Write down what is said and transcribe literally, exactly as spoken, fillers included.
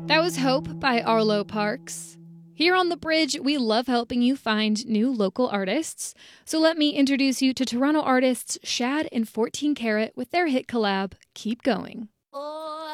That was Hope by Arlo Parks. Here on The Bridge, we love helping you find new local artists. So let me introduce you to Toronto artists Shad and fourteen Karat with their hit collab, Keep Going. Oh.